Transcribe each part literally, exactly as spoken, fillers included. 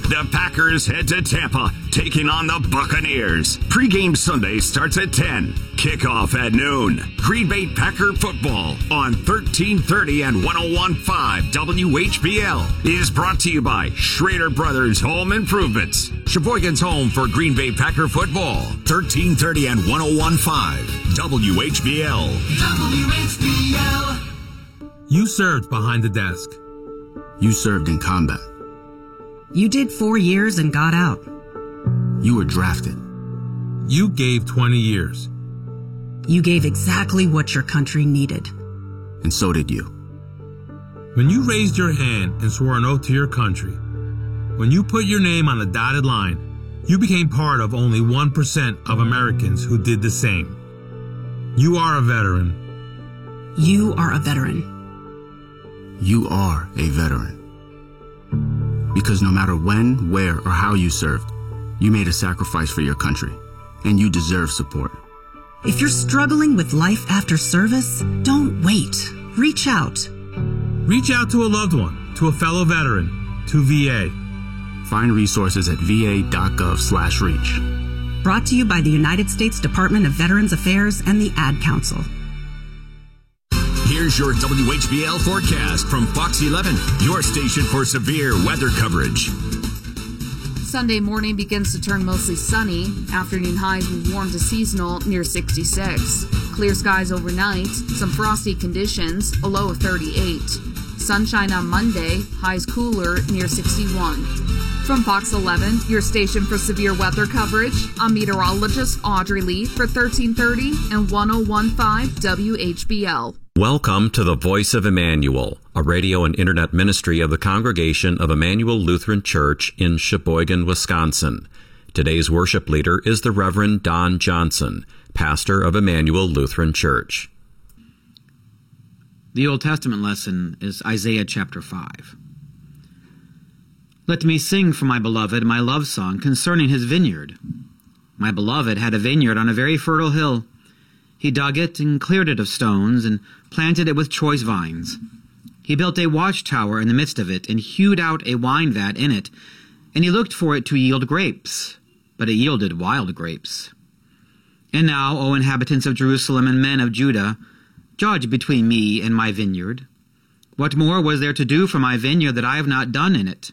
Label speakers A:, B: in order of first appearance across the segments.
A: The Packers head to Tampa, taking on the Buccaneers. Pre-game Sunday starts at ten. Kickoff at noon. Green Bay Packer football on thirteen thirty and one oh one point five W H B L is brought to you by Schrader Brothers Home Improvements. Sheboygan's home for Green Bay Packer football. thirteen thirty and one oh one point five W H B L. W H B L.
B: You served behind the desk.
C: You served in combat.
D: You did four years and got out.
C: You were drafted.
B: You gave twenty years.
D: You gave exactly what your country needed.
C: And so did you.
B: When you raised your hand and swore an oath to your country, when you put your name on a dotted line, you became part of only one percent of Americans who did the same. You are a veteran.
D: You are a veteran.
C: You are a veteran. Because no matter when, where, or how you served, you made a sacrifice for your country, and you deserve support.
D: If you're struggling with life after service, don't wait. Reach out.
B: Reach out to a loved one, to a fellow veteran, to V A.
C: Find resources at va.gov slash reach.
D: Brought to you by the United States Department of Veterans Affairs and the Ad Council.
A: Here's your W H B L forecast from Fox eleven, your station for severe weather coverage.
E: Sunday morning begins to turn mostly sunny. Afternoon highs will warm to seasonal near sixty-six. Clear skies overnight, some frosty conditions, a low of thirty-eight. Sunshine on Monday, highs cooler near sixty-one. From Fox eleven, your station for severe weather coverage, I'm meteorologist Audrey Lee for thirteen thirty and one oh one point five W H B L.
F: Welcome to the Voice of Emmanuel, a radio and internet ministry of the Congregation of Emmanuel Lutheran Church in Sheboygan, Wisconsin. Today's worship leader is the Reverend Don Johnson, pastor of Emmanuel Lutheran Church.
G: The Old Testament lesson is Isaiah chapter five. Let me sing for my beloved my love song concerning his vineyard. My beloved had a vineyard on a very fertile hill. He dug it and cleared it of stones and planted it with choice vines. He built a watchtower in the midst of it and hewed out a wine vat in it, and he looked for it to yield grapes, but it yielded wild grapes. And now, O inhabitants of Jerusalem and men of Judah, judge between me and my vineyard. What more was there to do for my vineyard that I have not done in it?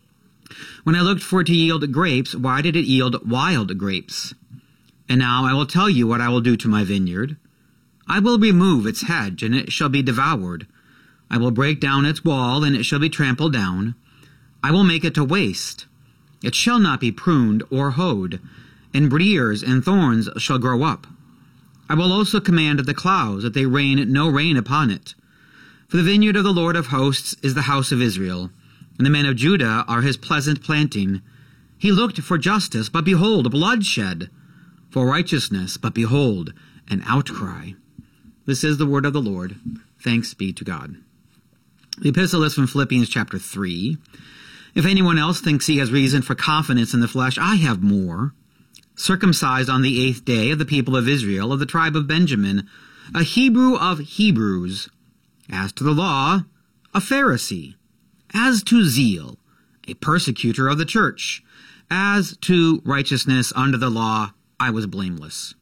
G: When I looked for it to yield grapes, why did it yield wild grapes? And now I will tell you what I will do to my vineyard. I will remove its hedge, and it shall be devoured. I will break down its wall, and it shall be trampled down. I will make it a waste. It shall not be pruned or hoed, and briers and thorns shall grow up. I will also command the clouds that they rain no rain upon it. For the vineyard of the Lord of hosts is the house of Israel, and the men of Judah are his pleasant planting. He looked for justice, but behold, bloodshed. For righteousness, but behold, an outcry. This is the word of the Lord. Thanks be to God. The epistle is from Philippians chapter three. If anyone else thinks he has reason for confidence in the flesh, I have more. Circumcised on the eighth day of the people of Israel, of the tribe of Benjamin, a Hebrew of Hebrews. As to the law, a Pharisee. As to zeal, a persecutor of the church. As to righteousness under the law, I was blameless.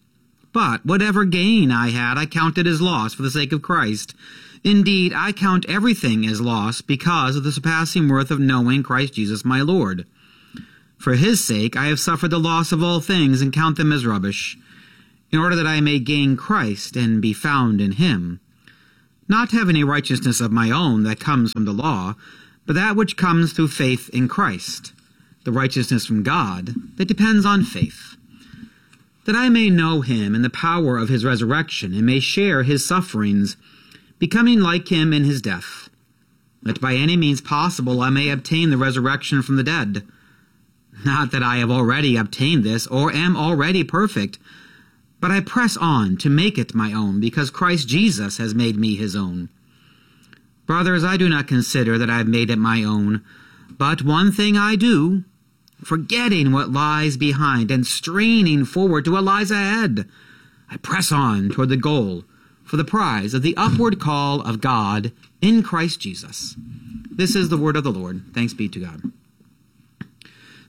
G: But whatever gain I had, I counted as loss for the sake of Christ. Indeed, I count everything as loss because of the surpassing worth of knowing Christ Jesus my Lord. For his sake I have suffered the loss of all things and count them as rubbish, in order that I may gain Christ and be found in him, not having a righteousness of my own that comes from the law, but that which comes through faith in Christ, the righteousness from God that depends on faith. That I may know him and the power of his resurrection, and may share his sufferings, becoming like him in his death, that by any means possible I may obtain the resurrection from the dead. Not that I have already obtained this, or am already perfect, but I press on to make it my own, because Christ Jesus has made me his own. Brothers, I do not consider that I have made it my own, but one thing I do, forgetting what lies behind and straining forward to what lies ahead, I press on toward the goal for the prize of the upward call of God in Christ Jesus. This is the word of the Lord. Thanks be to God.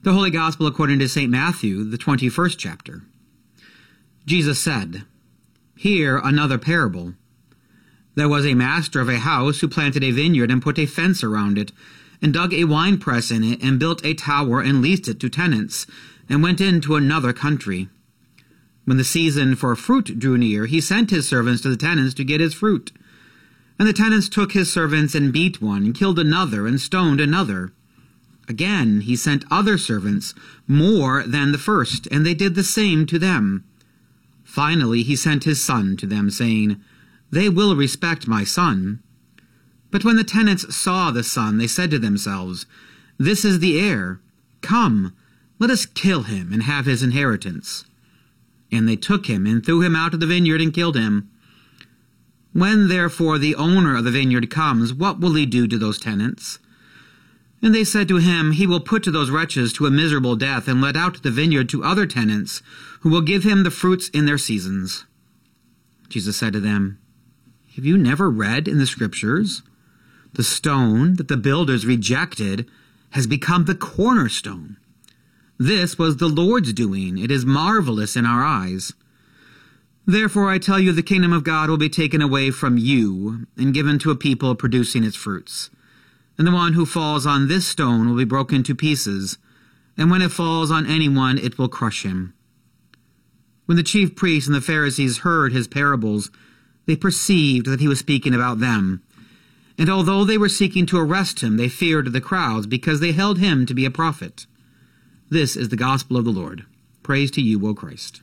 G: The Holy Gospel according to Saint Matthew, the twenty-first chapter. Jesus said, "Hear another parable. There was a master of a house who planted a vineyard and put a fence around it, and dug a winepress in it, and built a tower and leased it to tenants, and went into another country. When the season for fruit drew near, he sent his servants to the tenants to get his fruit. And the tenants took his servants and beat one, and killed another, and stoned another. Again he sent other servants, more than the first, and they did the same to them. Finally he sent his son to them, saying, 'They will respect my son.' But when the tenants saw the son, they said to themselves, 'This is the heir. Come, let us kill him and have his inheritance.' And they took him and threw him out of the vineyard and killed him. When therefore the owner of the vineyard comes, what will he do to those tenants?' And they said to him, 'He will put to those wretches to a miserable death, and let out the vineyard to other tenants, who will give him the fruits in their seasons.' Jesus said to them, 'Have you never read in the Scriptures? The stone that the builders rejected has become the cornerstone. This was the Lord's doing. It is marvelous in our eyes. Therefore I tell you, the kingdom of God will be taken away from you and given to a people producing its fruits. And the one who falls on this stone will be broken to pieces, and when it falls on anyone, it will crush him.' When the chief priests and the Pharisees heard his parables, they perceived that he was speaking about them. And although they were seeking to arrest him, they feared the crowds, because they held him to be a prophet. This is the gospel of the Lord. Praise to you, O Christ."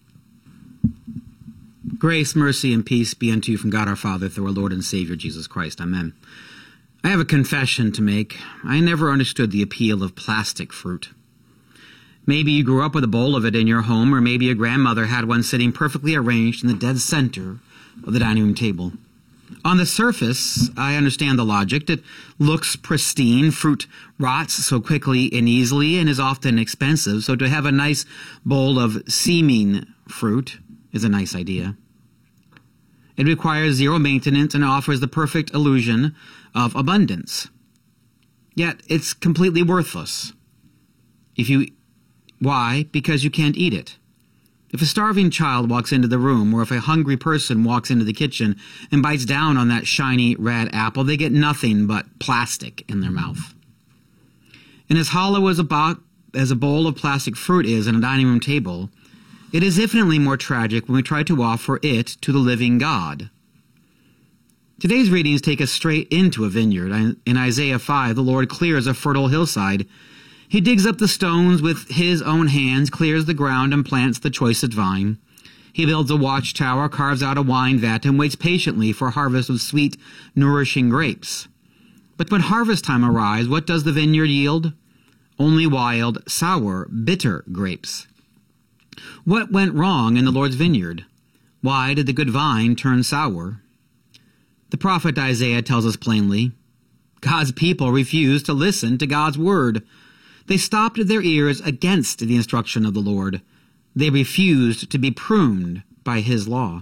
G: Grace, mercy, and peace be unto you from God our Father, through our Lord and Savior Jesus Christ. Amen. I have a confession to make. I never understood the appeal of plastic fruit. Maybe you grew up with a bowl of it in your home, or maybe your grandmother had one sitting perfectly arranged in the dead center of the dining room table. On the surface, I understand the logic. It looks pristine. Fruit rots so quickly and easily and is often expensive, so to have a nice bowl of seeming fruit is a nice idea. It requires zero maintenance and offers the perfect illusion of abundance. Yet it's completely worthless. If you, why? Because you can't eat it. If a starving child walks into the room, or if a hungry person walks into the kitchen and bites down on that shiny red apple, they get nothing but plastic in their mouth. And as hollow as a, bo- as a bowl of plastic fruit is on a dining room table, it is infinitely more tragic when we try to offer it to the living God. Today's readings take us straight into a vineyard. In Isaiah five, the Lord clears a fertile hillside. He digs up the stones with his own hands, clears the ground, and plants the choicest vine. He builds a watchtower, carves out a wine vat, and waits patiently for a harvest of sweet, nourishing grapes. But when harvest time arrives, what does the vineyard yield? Only wild, sour, bitter grapes. What went wrong in the Lord's vineyard? Why did the good vine turn sour? The prophet Isaiah tells us plainly, God's people refused to listen to God's word. They stopped their ears against the instruction of the Lord. They refused to be pruned by his law.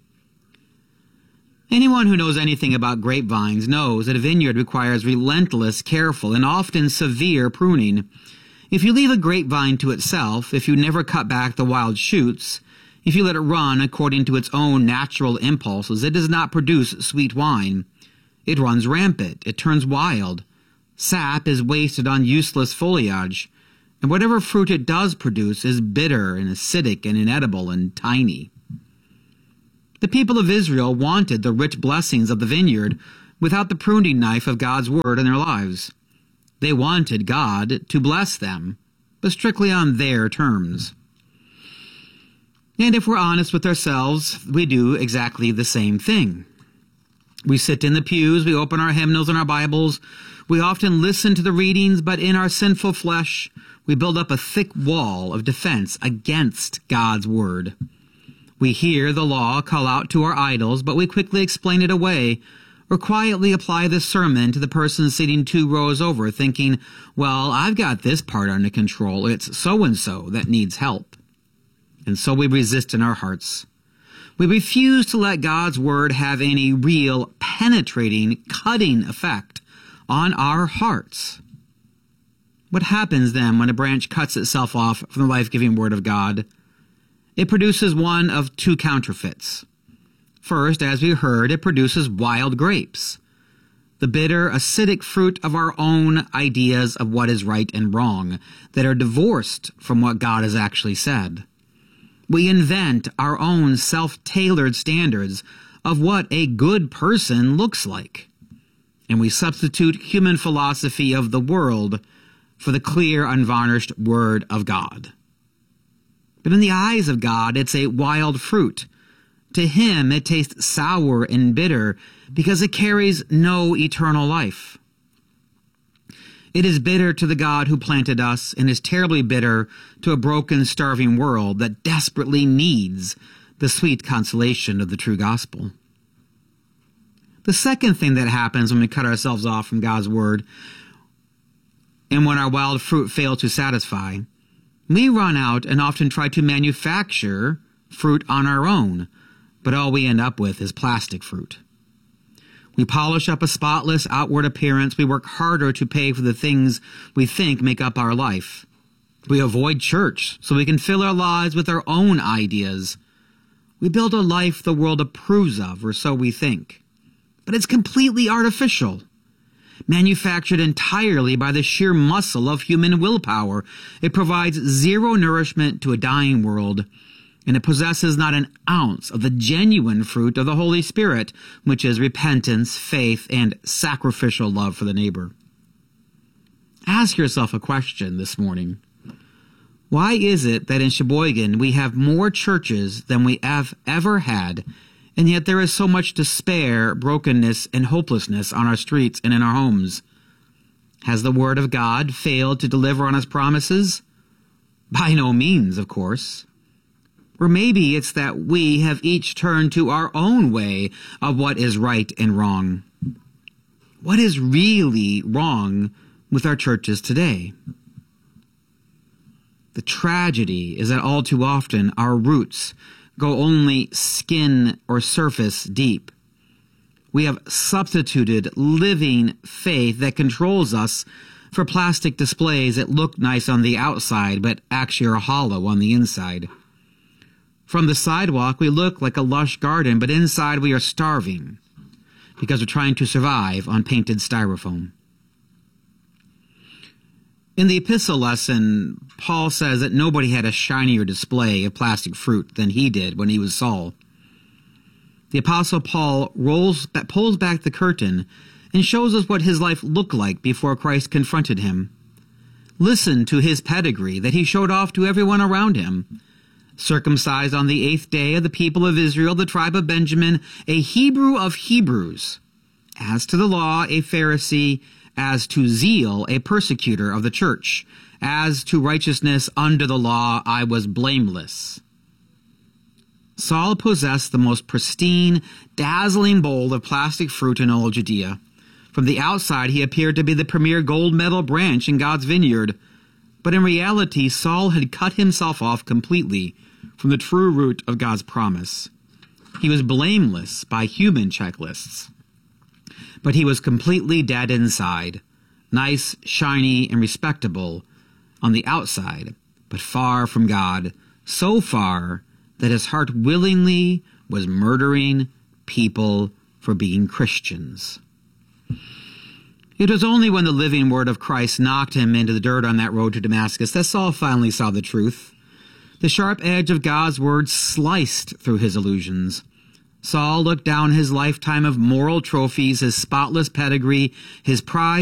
G: Anyone who knows anything about grapevines knows that a vineyard requires relentless, careful, and often severe pruning. If you leave a grapevine to itself, if you never cut back the wild shoots, if you let it run according to its own natural impulses, it does not produce sweet wine. It runs rampant. It turns wild. Sap is wasted on useless foliage, and whatever fruit it does produce is bitter and acidic and inedible and tiny. The people of Israel wanted the rich blessings of the vineyard without the pruning knife of God's word in their lives. They wanted God to bless them, but strictly on their terms. And if we're honest with ourselves, we do exactly the same thing. We sit in the pews, we open our hymnals and our Bibles, we often listen to the readings, but in our sinful flesh, we build up a thick wall of defense against God's word. We hear the law call out to our idols, but we quickly explain it away, or quietly apply the sermon to the person sitting two rows over, thinking, well, I've got this part under control. It's so-and-so that needs help. And so we resist in our hearts. We refuse to let God's word have any real, penetrating, cutting effect on our hearts. What happens then when a branch cuts itself off from the life-giving Word of God? It produces one of two counterfeits. First, as we heard, it produces wild grapes, the bitter, acidic fruit of our own ideas of what is right and wrong, that are divorced from what God has actually said. We invent our own self-tailored standards of what a good person looks like, and we substitute human philosophy of the world for the clear, unvarnished Word of God. But in the eyes of God, it's a wild fruit. To him, it tastes sour and bitter because it carries no eternal life. It is bitter to the God who planted us and is terribly bitter to a broken, starving world that desperately needs the sweet consolation of the true gospel. The second thing that happens when we cut ourselves off from God's Word and when our wild fruit fails to satisfy, we run out and often try to manufacture fruit on our own, but all we end up with is plastic fruit. We polish up a spotless outward appearance. We work harder to pay for the things we think make up our life. We avoid church so we can fill our lives with our own ideas. We build a life the world approves of, or so we think. But it's completely artificial, manufactured entirely by the sheer muscle of human willpower. It provides zero nourishment to a dying world, and it possesses not an ounce of the genuine fruit of the Holy Spirit, which is repentance, faith, and sacrificial love for the neighbor. Ask yourself a question this morning. Why is it that in Sheboygan we have more churches than we have ever had, and yet there is so much despair, brokenness, and hopelessness on our streets and in our homes? Has the Word of God failed to deliver on His promises? By no means, of course. Or maybe it's that we have each turned to our own way of what is right and wrong. What is really wrong with our churches today? The tragedy is that all too often our roots go only skin or surface deep. We have substituted living faith that controls us for plastic displays that look nice on the outside but actually are hollow on the inside. From the sidewalk, we look like a lush garden, but inside we are starving because we're trying to survive on painted styrofoam. In the epistle lesson, Paul says that nobody had a shinier display of plastic fruit than he did when he was Saul. The Apostle Paul rolls, pulls back the curtain and shows us what his life looked like before Christ confronted him. Listen to his pedigree that he showed off to everyone around him. Circumcised on the eighth day of the people of Israel, the tribe of Benjamin, a Hebrew of Hebrews. As to the law, a Pharisee. As to zeal, a persecutor of the church. As to righteousness under the law, I was blameless. Saul possessed the most pristine, dazzling bowl of plastic fruit in all Judea. From the outside, he appeared to be the premier gold medal branch in God's vineyard. But in reality, Saul had cut himself off completely from the true root of God's promise. He was blameless by human checklists, but he was completely dead inside, nice, shiny, and respectable on the outside, but far from God, so far that his heart willingly was murdering people for being Christians. It was only when the living word of Christ knocked him into the dirt on that road to Damascus that Saul finally saw the truth. The sharp edge of God's word sliced through his illusions. Saul looked down his lifetime of moral trophies, his spotless pedigree, his pride,